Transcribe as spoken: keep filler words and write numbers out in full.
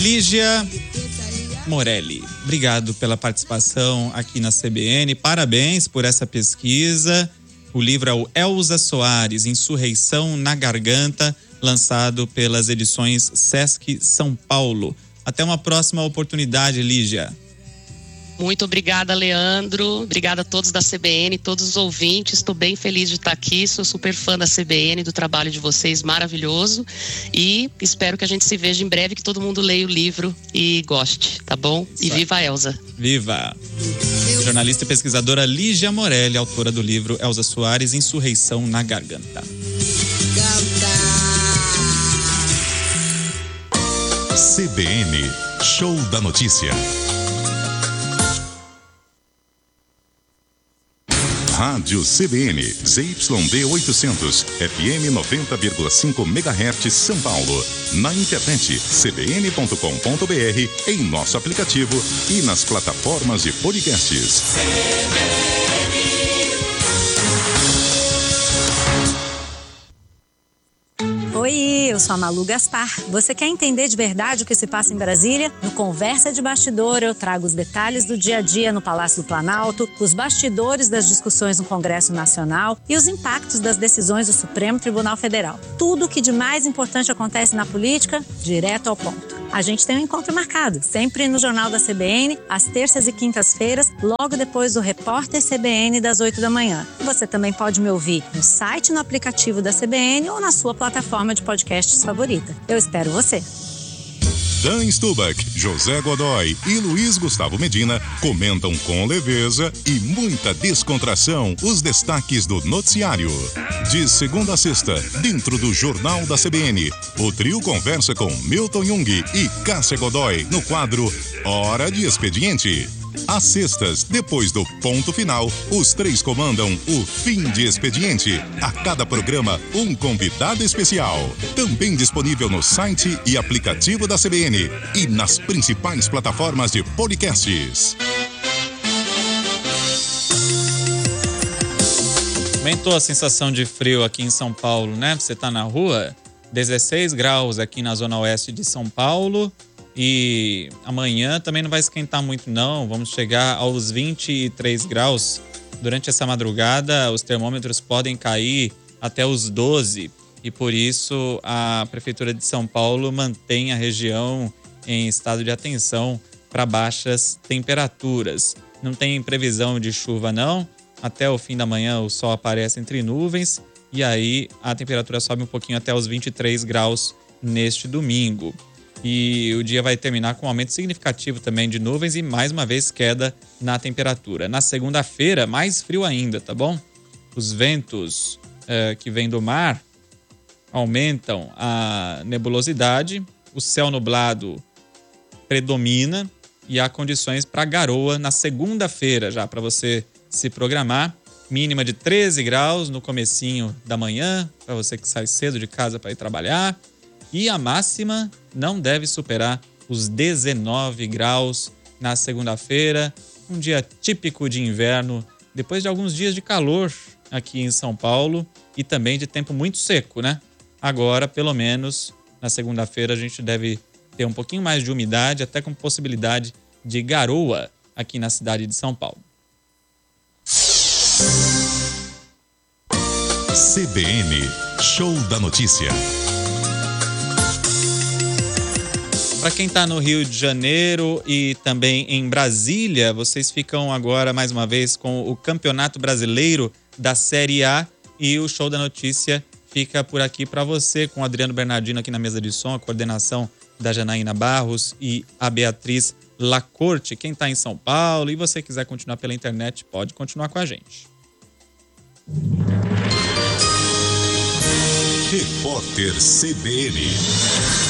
Lígia Morelli, obrigado pela participação aqui na C B N, parabéns por essa pesquisa. O livro é o Elza Soares, Insurreição na Garganta, lançado pelas edições Sesc São Paulo. Até uma próxima oportunidade, Lígia. Muito obrigada, Leandro. Obrigada a todos da C B N, todos os ouvintes. Estou bem feliz de estar aqui. Sou super fã da C B N, do trabalho de vocês, maravilhoso. E espero que a gente se veja em breve, que todo mundo leia o livro e goste, tá bom? E viva a Elza. Viva! Jornalista e pesquisadora Lígia Morelli, autora do livro Elza Soares, Insurreição na Garganta. C B N, Show da Notícia. Rádio C B N, Z Y D oitocentos, F M noventa vírgula cinco megahertz, São Paulo. Na internet, c b n ponto com ponto b r, em nosso aplicativo e nas plataformas de podcasts. Oi, eu sou a Malu Gaspar. Você quer entender de verdade o que se passa em Brasília? No Conversa de Bastidor, eu trago os detalhes do dia a dia no Palácio do Planalto, os bastidores das discussões no Congresso Nacional e os impactos das decisões do Supremo Tribunal Federal. Tudo o que de mais importante acontece na política, direto ao ponto. A gente tem um encontro marcado, sempre no Jornal da C B N, às terças e quintas-feiras, logo depois do Repórter C B N das oito da manhã. Você também pode me ouvir no site, no aplicativo da C B N ou na sua plataforma de podcasts favorita. Eu espero você. Dan Stubach, José Godoy e Luiz Gustavo Medina comentam com leveza e muita descontração os destaques do noticiário. De segunda a sexta, dentro do Jornal da C B N, o trio conversa com Milton Jung e Cássia Godoy no quadro Hora de Expediente. Às sextas, depois do ponto final, os três comandam o Fim de Expediente. A cada programa, um convidado especial. Também disponível no site e aplicativo da C B N e nas principais plataformas de podcasts. Aumentou a sensação de frio aqui em São Paulo, né? Você tá na rua, dezesseis graus aqui na zona oeste de São Paulo. E amanhã também não vai esquentar muito não, vamos chegar aos vinte e três graus. Durante essa madrugada, os termômetros podem cair até os doze. E por isso, a Prefeitura de São Paulo mantém a região em estado de atenção para baixas temperaturas. Não tem previsão de chuva não. Até o fim da manhã o sol aparece entre nuvens. E aí a temperatura sobe um pouquinho até os vinte e três graus neste domingo. E o dia vai terminar com um aumento significativo também de nuvens e, mais uma vez, queda na temperatura. Na segunda-feira, mais frio ainda, tá bom? Os ventos uh, que vêm do mar aumentam a nebulosidade, o céu nublado predomina e há condições para garoa na segunda-feira, já para você se programar. Mínima de treze graus no comecinho da manhã, para você que sai cedo de casa para ir trabalhar. E a máxima não deve superar os dezenove graus na segunda-feira. Um dia típico de inverno, depois de alguns dias de calor aqui em São Paulo e também de tempo muito seco, né? Agora, pelo menos, na segunda-feira a gente deve ter um pouquinho mais de umidade, até com possibilidade de garoa aqui na cidade de São Paulo. C B N, Show da Notícia. Para quem está no Rio de Janeiro e também em Brasília, vocês ficam agora mais uma vez com o Campeonato Brasileiro da Série A e o Show da Notícia fica por aqui para você, com o Adriano Bernardino aqui na mesa de som, a coordenação da Janaína Barros e a Beatriz Lacorte. Quem está em São Paulo e você quiser continuar pela internet, pode continuar com a gente. Repórter C B N.